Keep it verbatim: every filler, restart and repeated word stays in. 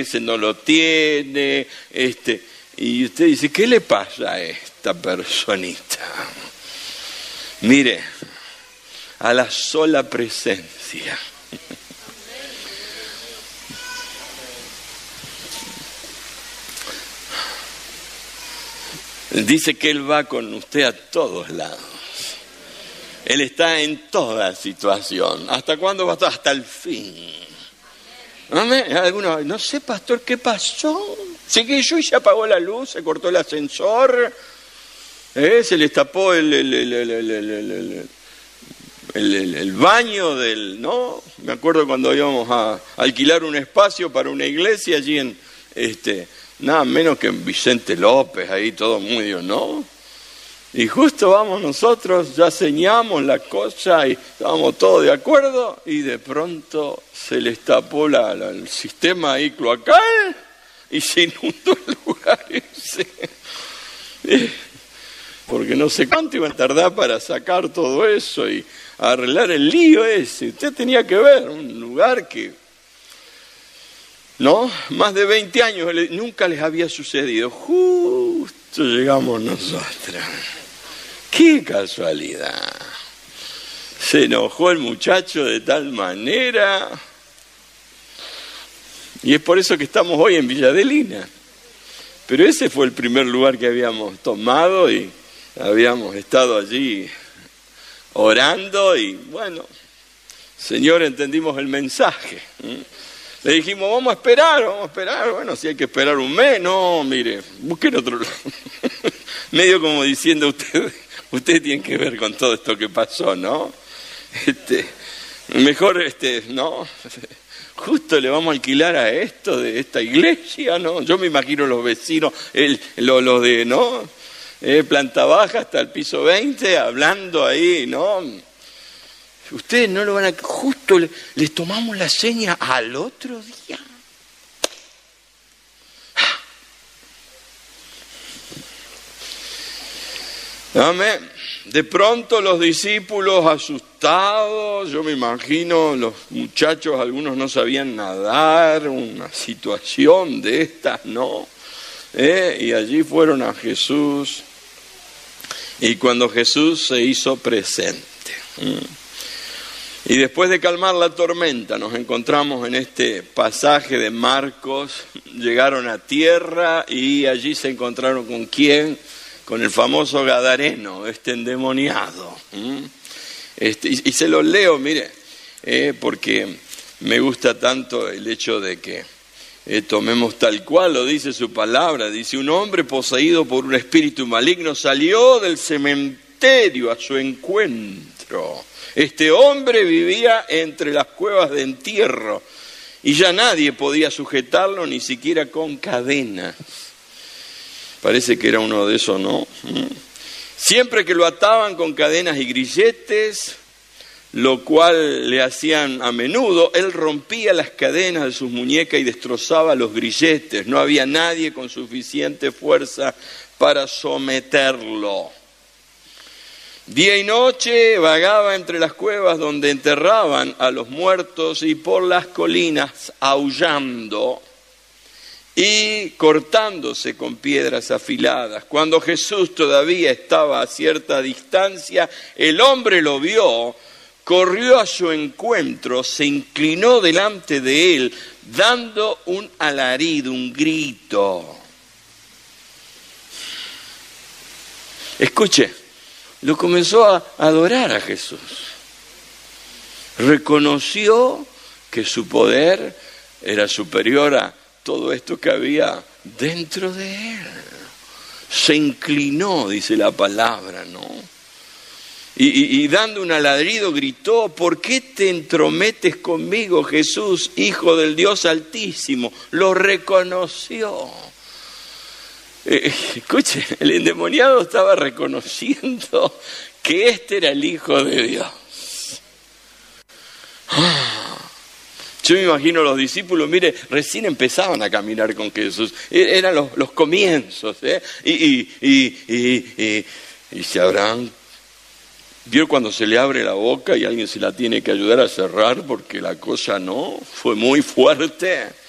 ese no lo tiene, este, y usted dice, ¿qué le pasa a esta personita? Mire, a la sola presencia. Dice que Él va con usted a todos lados. Él está en toda situación. ¿Hasta cuándo va a estar? Hasta el fin. Algunos, no sé, pastor, ¿qué pasó? Seguí yo y se apagó la luz, se cortó el ascensor, ¿eh? Se les tapó el, el, el, el, el, el, el, el, el, el baño del... ¿no? Me acuerdo cuando íbamos a alquilar un espacio para una iglesia allí en... este nada menos que en Vicente López, ahí todo muy, ¿no? Y justo vamos nosotros, ya señamos la cosa y estábamos todos de acuerdo y de pronto se les tapó la, la, el sistema ahí cloacal y se inundó el lugar ese. Porque no sé cuánto iban a tardar para sacar todo eso y arreglar el lío ese. Usted tenía que ver un lugar que... ¿no? Más de veinte años nunca les había sucedido. Justo llegamos nosotros. ¡Qué casualidad! Se enojó el muchacho de tal manera. Y es por eso que estamos hoy en Villa Adelina. Pero ese fue el primer lugar que habíamos tomado y habíamos estado allí orando y bueno, Señor, entendimos el mensaje. Le dijimos, vamos a esperar, vamos a esperar. Bueno, si hay que esperar un mes, no, mire, busquen otro lado. Medio como diciendo, usted, usted tiene que ver con todo esto que pasó, ¿no? Este, mejor, este, ¿no? Justo le vamos a alquilar a esto de esta iglesia, ¿no? Yo me imagino los vecinos, el, los, los de, ¿no? Eh, planta baja hasta el piso veinte, hablando ahí, ¿no? Ustedes no lo van a... Justo les, les tomamos la seña al otro día. Amén. De pronto los discípulos asustados, yo me imagino los muchachos, algunos no sabían nadar, una situación de estas, ¿no? ¿Eh? Y allí fueron a Jesús. Y cuando Jesús se hizo presente... ¿Mm? Y después de calmar la tormenta, nos encontramos en este pasaje de Marcos, llegaron a tierra y allí se encontraron con quién, con el famoso Gadareno, este endemoniado. Este, y, y se los leo, mire, eh, porque me gusta tanto el hecho de que eh, tomemos tal cual, lo dice su palabra, dice, un hombre poseído por un espíritu maligno salió del cementerio a su encuentro. Este hombre vivía entre las cuevas de entierro y ya nadie podía sujetarlo ni siquiera con cadenas. Parece que era uno de esos, ¿no? Siempre que lo ataban con cadenas y grilletes, lo cual le hacían a menudo, él rompía las cadenas de sus muñecas y destrozaba los grilletes. No había nadie con suficiente fuerza para someterlo. Día y noche vagaba entre las cuevas donde enterraban a los muertos y por las colinas aullando y cortándose con piedras afiladas. Cuando Jesús todavía estaba a cierta distancia, el hombre lo vio, corrió a su encuentro, se inclinó delante de él, dando un alarido, un grito. Escuche. Lo comenzó a adorar a Jesús. Reconoció que su poder era superior a todo esto que había dentro de él. Se inclinó, dice la palabra, ¿no? Y, y, y dando un alarido gritó, ¿por qué te entrometes conmigo, Jesús, Hijo del Dios Altísimo? Lo reconoció. Eh, escuche, el endemoniado estaba reconociendo que este era el Hijo de Dios. Ah, yo me imagino los discípulos, mire, recién empezaban a caminar con Jesús, eran los, los comienzos, ¿eh? y, y, y, y, y, y se habrán... ¿Vio cuando se le abre la boca y alguien se la tiene que ayudar a cerrar porque la cosa no fue muy fuerte?